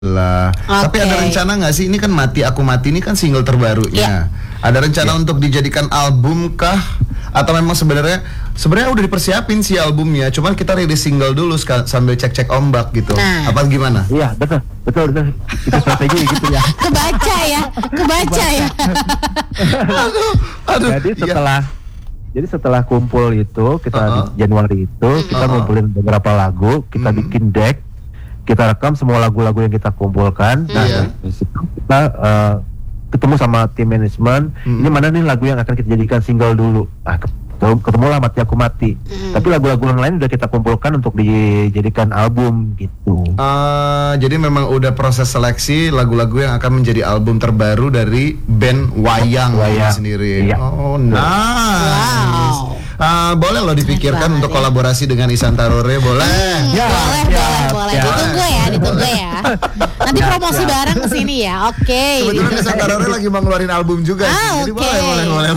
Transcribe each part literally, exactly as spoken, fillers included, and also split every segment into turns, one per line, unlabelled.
lah. Okay. Tapi ada rencana nggak sih? Ini kan Mati Aku Mati ini kan single terbarunya. Yeah. Ada rencana yeah. untuk dijadikan album kah? Atau memang sebenarnya sebenarnya udah dipersiapin sih albumnya, cuman kita rilis single dulu sambil cek-cek ombak gitu. Nah. Apa gimana?
Iya betul, betul betul. Kita strategi gitu ya.
Kebaca ya, kebaca ya.
aduh, aduh.
Jadi setelah iya. Jadi setelah kumpul itu kita uh-huh. di Januari itu kita uh-huh. ngumpulin beberapa lagu, kita uh-huh. bikin deck, kita rekam semua lagu-lagu yang kita kumpulkan. Uh-huh. Nah, dari situ kita uh, ketemu sama tim manajemen. Uh-huh. Ini mana nih lagu yang akan kita jadikan single dulu. Nah, ketemulah Mati Aku Mati. Hmm. Tapi lagu-lagu yang lain udah kita kumpulkan untuk dijadikan album gitu.
Uh, jadi memang udah proses seleksi lagu-lagu yang akan menjadi album terbaru dari band Wayang, Wayang. sendiri. Iya. Oh, nice. Wow. Uh, boleh loh dipikirkan nice untuk ya. Kolaborasi dengan Ihsan Tarore, boleh?
Hmm, ya, boleh, ya, boleh, boleh. Ya. Ditunggu ya, ditunggu ya. Nanti ya, promosi ya. bareng kesini ya, oke. Okay.
Kebetulan Ihsan Tarore lagi mau ngeluarin album juga,
ah,
jadi
okay.
boleh, boleh, boleh.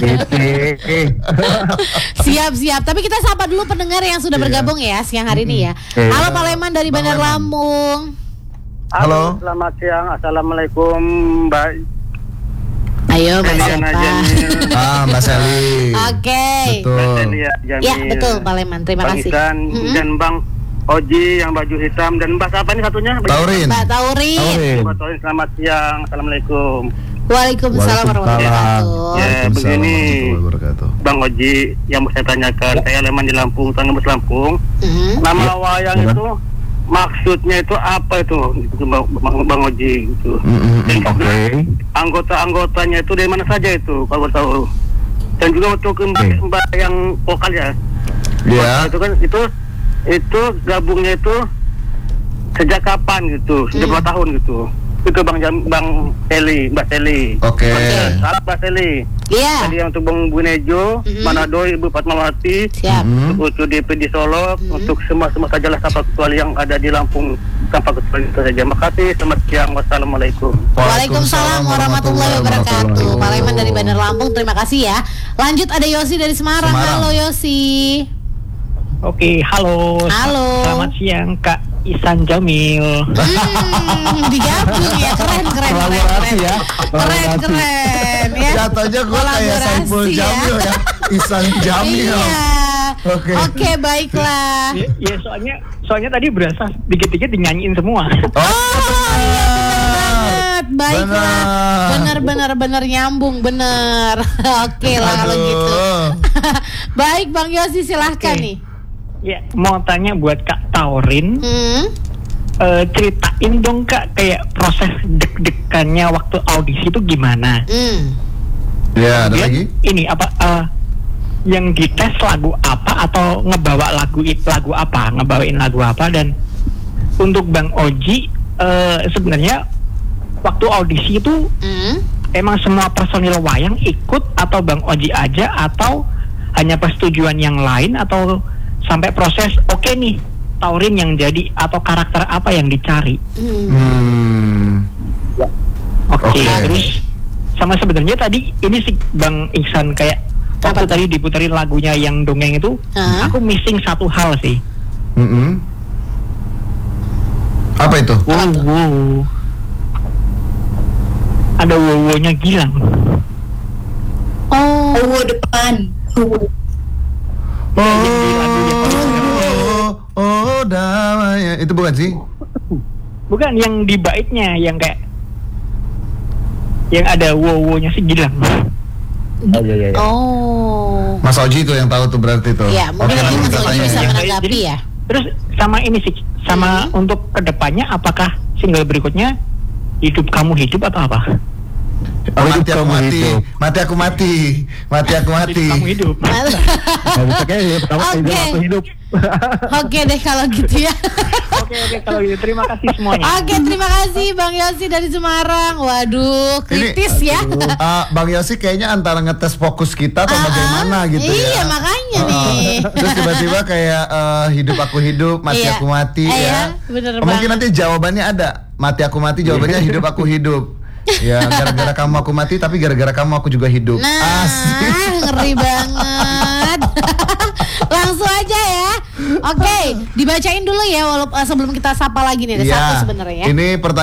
Siap, siap. Tapi kita sapa dulu pendengar yang sudah yeah. bergabung ya siang hari ini ya. Yeah. Halo Pak Leman dari Bandar Lampung.
Halo, selamat siang. Assalamualaikum, Mbak.
Ayo Mbak siapa?
Ah, Mbak Sally.
Oke. Okay.
Betul.
Ya,
ya betul Pak Leman. Terima
Bang
kasih.
Ihsan mm-hmm. dan Bang Oji yang baju hitam dan Mbak siapa ini satunya?
Taurin.
Mbak Taurin.
Taurin. Mbak Taurin, selamat siang. Assalamualaikum.
Waalaikumsalam warahmatullahi wabarakatuh.
Ya, begini, Bang Oji, yang mau saya tanyakan, saya Leman di Lampung, Tangebus Lampung. Mm-hmm. Nama ya. Wayang ya. itu maksudnya itu apa itu, itu Bang, Bang Oji gitu. Mm-hmm. Okay. Anggota-anggotanya itu dari mana saja itu, kalau tahu. Dan juga untuk mbak, okay. mbak yang vokal ya.
Yeah.
Itu kan itu itu gabungnya itu sejak kapan gitu, sejak berapa mm. tahun gitu. Itu Bang Jam, Bang Sally, Mbak Sally.
Oke. Okay.
Salam Mbak Sally.
Iya. Yeah.
Tadi untuk Bang Bunejo, mm-hmm. Manado, Ibu Fatmawati.
Siap.
Mm-hmm. Untuk D P di Solo, mm-hmm. untuk semua-semua sajalah tanpa kecuali yang ada di Lampung tanpa kecuali itu saja. Terima kasih. Selamat siang. Wassalamualaikum.
Waalaikumsalam warahmatullahi wabarakatuh. Pak Leman dari Bandar Lampung, terima kasih ya. Lanjut ada Yosi dari Semarang. Semarang. Halo Yosi.
Oke, halo.
Halo.
Selamat siang Kak Ihsan Jamil.
Hmm, digabung ya, keren keren keren keren ya. Keren keren ya.
Jatuhnya gue kayak Saiful Jamil ya, Ihsan Jamil.
Iya. Oke. Okay. Oke, okay, baiklah.
Ya, ya soalnya soalnya tadi berasa dikit-dikit dinyanyiin semua.
Oh, iya benar banget. Baiklah. Benar benar benar nyambung benar. Oke okay lah kalau gitu. Baik Bang Yosi silahkan okay. nih.
Ya, mau tanya buat Kak Taurin, hmm? uh, ceritain dong Kak kayak proses deg-degannya waktu audisi itu gimana?
Hmm.
Ya, ada lagi?
Ini apa? Uh, yang dites lagu apa atau ngebawa lagu lagu apa? Ngebawain lagu apa? Dan untuk Bang Oji, uh, sebenarnya waktu audisi itu hmm? emang semua personil wayang ikut atau Bang Oji aja atau hanya persetujuan yang lain atau sampai proses oke okay nih Taurin yang jadi atau karakter apa yang dicari.
Hmm.
Ya. Oke. Okay. Okay. Terus sama sebenarnya tadi ini sih Bang Ihsan kayak waktu tadi diputerin lagunya yang dongeng itu, uh-huh. aku missing satu hal sih.
Mm-hmm. Apa itu?
Wow, wow. Ada wow-wownya Gilang.
Oh, wow depan.
Oh, oh, oh, damai. Itu bukan sih?
Bukan, yang di baitnya yang kayak yang ada wow-wownya si Gilang.
Oh iya iya.
Oh.
Mas Oji itu yang tahu tuh berarti tuh.
Iya, mungkin nanti Mas Oji bisa menanggapi ya.
Terus sama ini sih, sama hmm. untuk kedepannya apakah single berikutnya Hidup Kamu Hidup atau apa?
Oh, mati aku mati, hidup. mati aku mati, mati aku mati.
Hidup kamu hidup.
Oke. Oke deh kalau gitu ya.
Oke oke kalau gitu terima kasih semuanya.
Oke terima kasih Bang Yosi dari Semarang. Waduh kritis
ini,
ya.
Uh, Bang Yosi kayaknya antara ngetes fokus kita atau uh-uh. bagaimana gitu
iya,
ya.
Iya makanya uh-uh. nih.
Terus tiba-tiba kayak uh, hidup aku hidup, mati
iya.
aku mati
eh,
ya.
Bener
Mungkin
banget.
nanti jawabannya ada, mati aku mati jawabannya hidup aku hidup. Ya gara-gara kamu aku mati tapi gara-gara kamu aku juga hidup.
Nah,
asik.
Ngeri banget. Langsung aja ya. Oke, dibacain dulu ya walaupun uh, sebelum kita sapa lagi nih ada
Ya,
satu sebenarnya.
ini pertanyaan